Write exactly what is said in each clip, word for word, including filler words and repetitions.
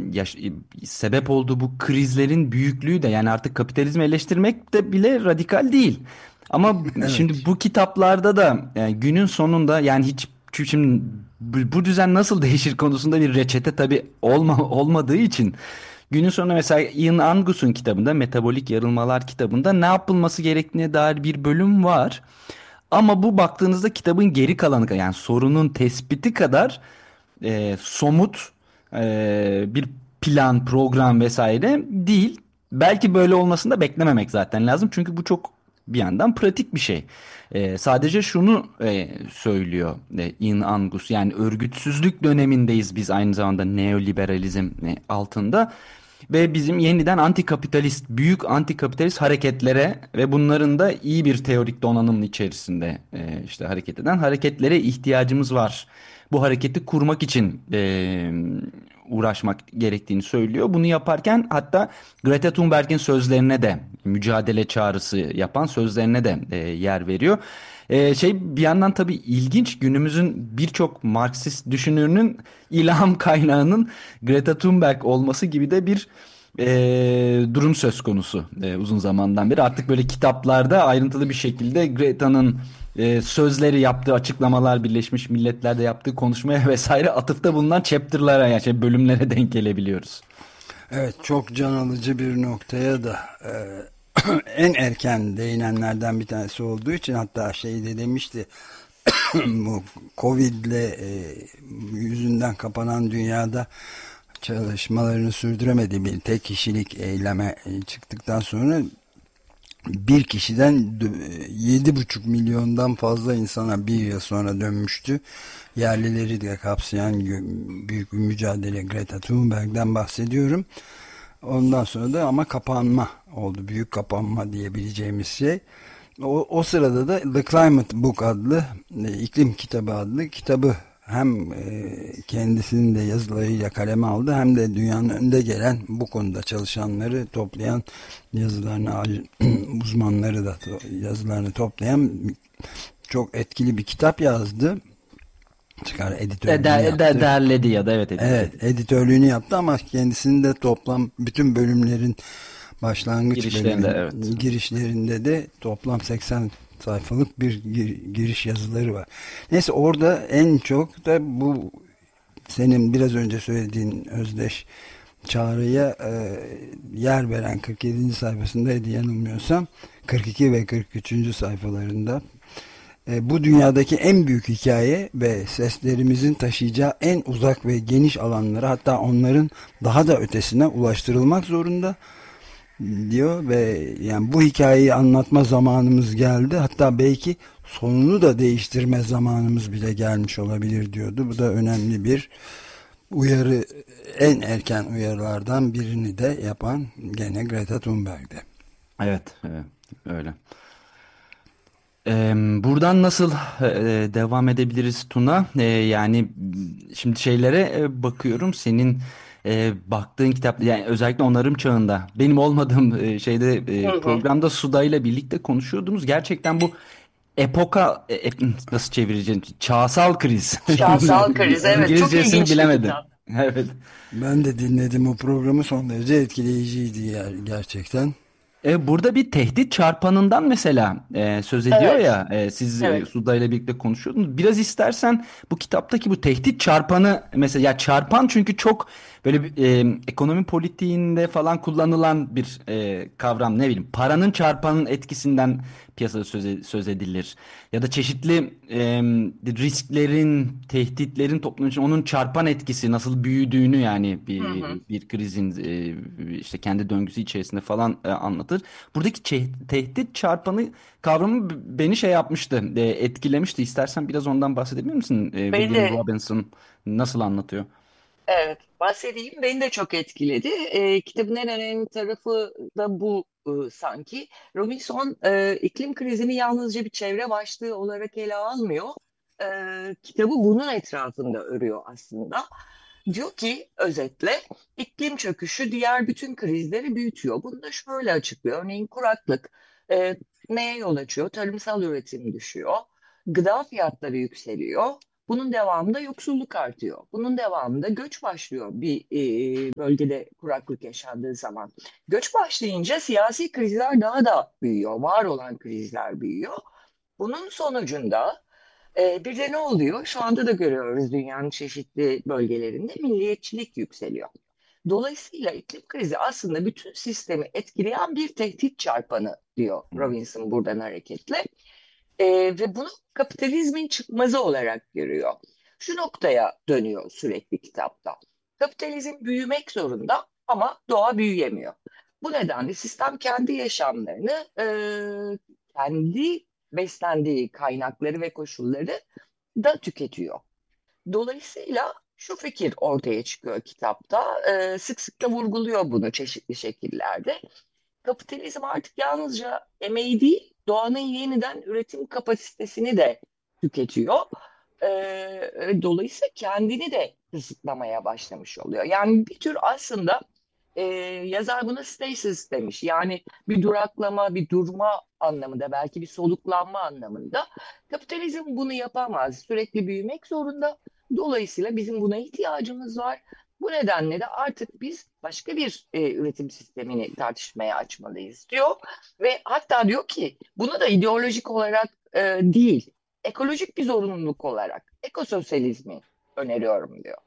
yaş- sebep olduğu bu krizlerin büyüklüğü de, yani artık kapitalizmi eleştirmek de bile radikal değil. Ama şimdi Evet. bu kitaplarda da e, günün sonunda, yani hiç, çünkü şimdi bu, bu düzen nasıl değişir konusunda bir reçete tabii olma, olmadığı için günün sonunda mesela Ian Angus'un kitabında, Metabolik Yarılmalar kitabında ne yapılması gerektiğine dair bir bölüm var. Ama bu baktığınızda kitabın geri kalanı, yani sorunun tespiti kadar e, somut e, bir plan, program vesaire değil. Belki böyle olmasını da beklememek zaten lazım. Çünkü bu çok bir yandan pratik bir şey. E, sadece şunu e, söylüyor e, Ian Angus, yani örgütsüzlük dönemindeyiz biz aynı zamanda, neoliberalizm e, altında. Ve bizim yeniden antikapitalist, büyük antikapitalist hareketlere ve bunların da iyi bir teorik donanımın içerisinde e, işte hareket eden hareketlere ihtiyacımız var. Bu hareketi kurmak için e, uğraşmak gerektiğini söylüyor. Bunu yaparken hatta Greta Thunberg'in sözlerine de, mücadele çağrısı yapan sözlerine de e, yer veriyor. E, şey bir yandan tabii ilginç, günümüzün birçok Marksist düşünürünün ilham kaynağının Greta Thunberg olması gibi de bir e, durum söz konusu e, uzun zamandan beri. Artık böyle kitaplarda ayrıntılı bir şekilde Greta'nın e, sözleri, yaptığı açıklamalar, Birleşmiş Milletler'de yaptığı konuşmaya vesaire atıfta bulunan chapter'lara, yani şey, bölümlere denk gelebiliyoruz. Evet, çok can alıcı bir noktaya da e, en erken değinenlerden bir tanesi olduğu için, hatta şey de demişti, bu Covid'le e, yüzünden kapanan dünyada çalışmalarını sürdüremediği bir tek kişilik eyleme e, çıktıktan sonra bir kişiden yedi buçuk milyondan fazla insana bir yıl sonra dönmüştü. Yerlileri de kapsayan büyük bir mücadele, Greta Thunberg'den bahsediyorum. Ondan sonra da ama kapanma oldu. Büyük kapanma diyebileceğimiz şey. O, o sırada da The Climate Book adlı, e, iklim kitabı adlı kitabı hem e, kendisinin de yazılarıyla kaleme aldı, hem de dünyanın önde gelen bu konuda çalışanları toplayan, yazılarını uzmanları da yazılarını toplayan çok etkili bir kitap yazdı. Çıkar E, editörlüğünü de, de, yaptı. derledi ya da evet, edit, Evet, editörlüğünü yaptı ama kendisinin de toplam bütün bölümlerin başlangıç girişlerinde, bölümün evet. girişlerinde de toplam seksen sayfalık bir gir- giriş yazıları var. Neyse, orada en çok da bu senin biraz önce söylediğin özdeş çağrıya e, yer veren kırk yedinci sayfasındaydı yanılmıyorsam, kırk iki ve kırk üçüncü sayfalarında e, bu dünyadaki en büyük hikaye ve seslerimizin taşıyacağı en uzak ve geniş alanlara, hatta onların daha da ötesine ulaştırılmak zorunda diyor. Ve yani bu hikayeyi anlatma zamanımız geldi, hatta belki sonunu da değiştirme zamanımız bile gelmiş olabilir diyordu. Bu da önemli bir uyarı, en erken uyarılardan birini de yapan gene Greta Thunberg'de. Evet, evet, öyle. Eee, buradan nasıl eee, devam edebiliriz Tuna? Eee, yani şimdi şeylere e, bakıyorum. Senin e, baktığın kitap, yani özellikle onarım çağında, benim olmadığım e, şeyde Hı e, hı. programda Suda ile birlikte konuşuyordunuz. Gerçekten bu epoka e, e, nasıl çevireceğim? Çağsal kriz. Şahsal kriz, evet, çok İngilizcesini ilginç bir bilemedim. kitap. Evet. Ben de dinledim o programı, son derece etkileyiciydi ger gerçekten. E, burada bir tehdit çarpanından mesela e, söz ediyor Evet, ya, e, siz e, evet. Suda ile birlikte konuşuyordunuz. Biraz istersen bu kitaptaki bu tehdit çarpanı mesela, ya çarpan çünkü çok böyle bir, e, ekonomi politiğinde falan kullanılan bir e, kavram, ne bileyim, paranın çarpanın etkisinden piyasada söz, e- söz edilir. Ya da çeşitli e, risklerin, tehditlerin toplum için onun çarpan etkisi nasıl büyüdüğünü, yani Hı hı. bir, bir krizin e, işte kendi döngüsü içerisinde falan e, anlatır. Buradaki çe- tehdit çarpanı kavramı b- beni şey yapmıştı, e, etkilemişti. İstersen biraz ondan bahsedebilir misin? E, Beni William de, Robinson nasıl anlatıyor? evet, bahsedeyim. Beni de çok etkiledi. Ee, kitabın en önemli tarafı da bu e, sanki. Robinson e, iklim krizini yalnızca bir çevre başlığı olarak ele almıyor. Ee, kitabı bunun etrafında örüyor aslında. Diyor ki özetle, iklim çöküşü diğer bütün krizleri büyütüyor. Bunu da şöyle açıklıyor. Örneğin kuraklık e, neye yol açıyor? Tarımsal üretim düşüyor. Gıda fiyatları yükseliyor. Bunun devamında yoksulluk artıyor. Bunun devamında göç başlıyor bir e, bölgede kuraklık yaşandığı zaman. Göç başlayınca siyasi krizler daha da büyüyor. Var olan krizler büyüyor. Bunun sonucunda e, bir de ne oluyor? Şu anda da görüyoruz dünyanın çeşitli bölgelerinde milliyetçilik yükseliyor. Dolayısıyla iklim krizi aslında bütün sistemi etkileyen bir tehdit çarpanı diyor Robinson buradan hareketle. E, ve bunu kapitalizmin çıkmazı olarak görüyor. Şu noktaya dönüyor sürekli kitapta. Kapitalizm büyümek zorunda ama doğa büyüyemiyor. Bu nedenle sistem kendi yaşamlarını, e, kendi beslendiği kaynakları ve koşulları da tüketiyor. Dolayısıyla şu fikir ortaya çıkıyor kitapta. E, sık sık da vurguluyor bunu çeşitli şekillerde. Kapitalizm artık yalnızca emeği değil, doğanın yeniden üretim kapasitesini de tüketiyor. Ee, dolayısıyla kendini de kısıtlamaya başlamış oluyor. Yani bir tür aslında e, yazar buna stasis demiş. Yani bir duraklama, bir durma anlamında, belki bir soluklanma anlamında. Kapitalizm bunu yapamaz. Sürekli büyümek zorunda. Dolayısıyla bizim buna ihtiyacımız var. Bu nedenle de artık biz başka bir e, üretim sistemini tartışmaya açmalıyız diyor. Ve hatta diyor ki bunu da ideolojik olarak e, değil, ekolojik bir zorunluluk olarak ekososyalizmi öneriyorum diyor.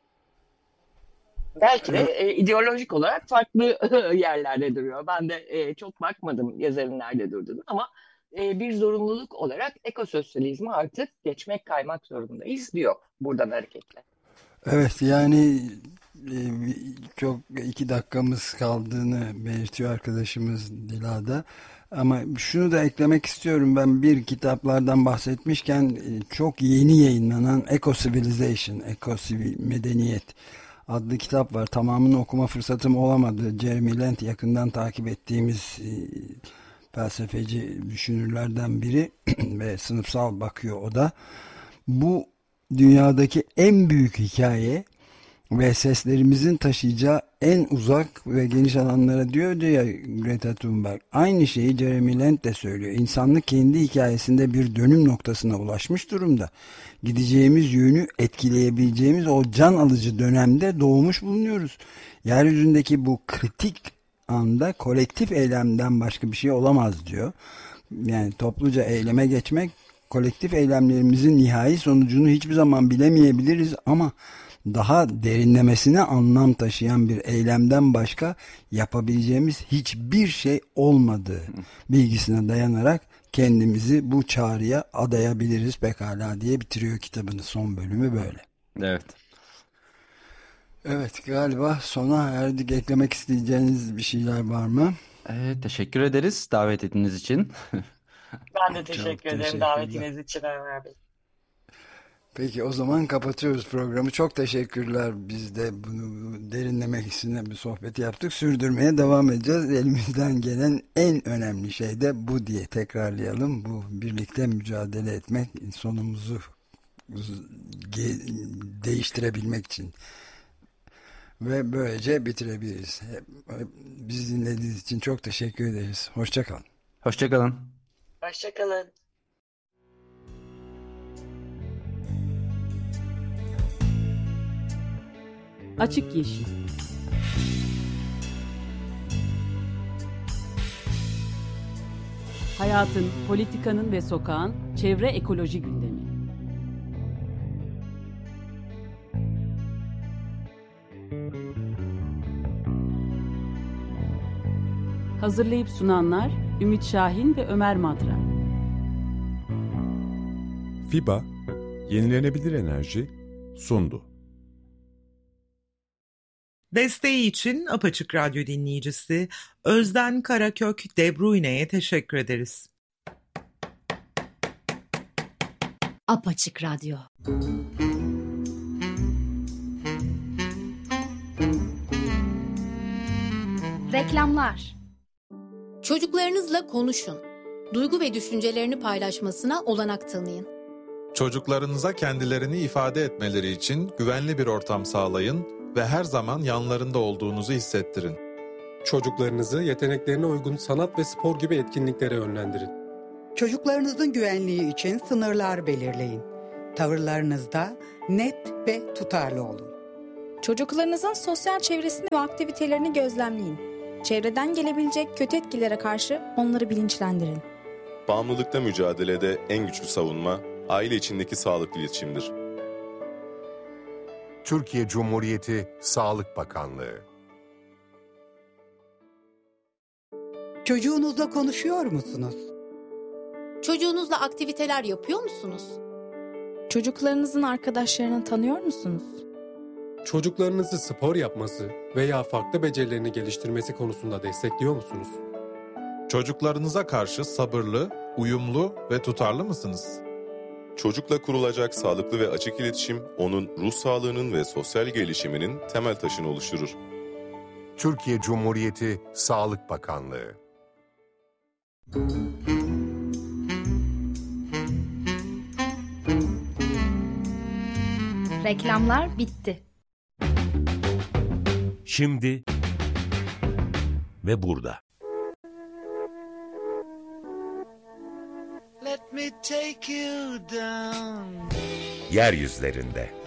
Belki de e, ideolojik olarak farklı yerlerde duruyor. Ben de e, çok bakmadım yazarın nerede durduğunu ama e, bir zorunluluk olarak ekososyalizmi artık geçmek kaymak zorundayız diyor buradan hareketle. Evet, yani e, çok iki dakikamız kaldığını belirtiyor arkadaşımız Dilada. Ama şunu da eklemek istiyorum, ben bir kitaplardan bahsetmişken e, çok yeni yayınlanan Eco Civilization, Eco Sivil Medeniyet adlı kitap var. Tamamını okuma fırsatım olamadı. Jeremy Lent yakından takip ettiğimiz e, felsefeci düşünürlerden biri ve sınıfsal bakıyor o da. Bu dünyadaki en büyük hikaye ve seslerimizin taşıyacağı en uzak ve geniş alanlara diyordu ya Greta Thunberg. Aynı şeyi Jeremy Lent de söylüyor. İnsanlık kendi hikayesinde bir dönüm noktasına ulaşmış durumda. Gideceğimiz yönü etkileyebileceğimiz o can alıcı dönemde doğmuş bulunuyoruz. Yeryüzündeki bu kritik anda kolektif eylemden başka bir şey olamaz diyor. Yani topluca eyleme geçmek, kolektif eylemlerimizin nihai sonucunu hiçbir zaman bilemeyebiliriz ama daha derinlemesine anlam taşıyan bir eylemden başka yapabileceğimiz hiçbir şey olmadığı bilgisine dayanarak kendimizi bu çağrıya adayabiliriz pekala diye bitiriyor kitabının son bölümü böyle. Evet. Evet, galiba sona erdik. Eklemek isteyeceğiniz bir şeyler var mı? Evet, teşekkür ederiz davet ettiğiniz için. Ben de teşekkür Çok ederim davetiniz için Ömer Bey. Peki o zaman kapatıyoruz programı. Çok teşekkürler. Biz de bunu derinlemek için bir sohbeti yaptık. Sürdürmeye devam edeceğiz. Elimizden gelen en önemli şey de bu diye tekrarlayalım. Bu birlikte mücadele etmek, sonumuzu değiştirebilmek için. Ve böylece bitirebiliriz. Bizi dinlediğiniz için çok teşekkür ederiz. Hoşça kalın. Hoşça kalın. Hoşça kalın. Açık Yeşil. Hayatın, politikanın ve sokağın çevre ekoloji gündemi. Hazırlayıp sunanlar Ümit Şahin ve Ömer Madra. FİBA, Yenilenebilir Enerji sundu. Desteği için Apaçık Radyo dinleyicisi Özden Karakök De Bruyne'ye teşekkür ederiz. Apaçık Radyo. Reklamlar. Çocuklarınızla konuşun. Duygu ve düşüncelerini paylaşmasına olanak tanıyın. Çocuklarınıza kendilerini ifade etmeleri için güvenli bir ortam sağlayın ve her zaman yanlarında olduğunuzu hissettirin. Çocuklarınızı yeteneklerine uygun sanat ve spor gibi etkinliklere yönlendirin. Çocuklarınızın güvenliği için sınırlar belirleyin. Tavırlarınızda net ve tutarlı olun. Çocuklarınızın sosyal çevresini ve aktivitelerini gözlemleyin. Çevreden gelebilecek kötü etkilere karşı onları bilinçlendirin. Bağımlılıkla mücadelede en güçlü savunma, aile içindeki sağlıklı iletişimdir. Türkiye Cumhuriyeti Sağlık Bakanlığı. Çocuğunuzla konuşuyor musunuz? Çocuğunuzla aktiviteler yapıyor musunuz? Çocuklarınızın arkadaşlarını tanıyor musunuz? Çocuklarınızı spor yapması veya farklı becerilerini geliştirmesi konusunda destekliyor musunuz? Çocuklarınıza karşı sabırlı, uyumlu ve tutarlı mısınız? Çocukla kurulacak sağlıklı ve açık iletişim, onun ruh sağlığının ve sosyal gelişiminin temel taşını oluşturur. Türkiye Cumhuriyeti Sağlık Bakanlığı. Reklamlar bitti. Şimdi ve burada. Let me take you down. Yeryüzlerinde.